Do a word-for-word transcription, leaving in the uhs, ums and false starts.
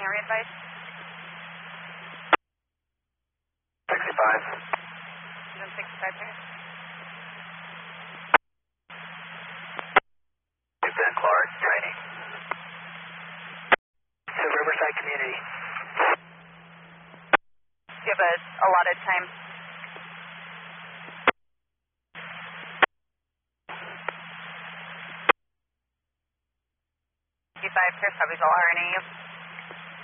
area advice? sixty-five. Then sixty-five here. Ben Clark, training. To Riverside Community. Do you have a allotted time? fifty-five, Chris, how is all R N A?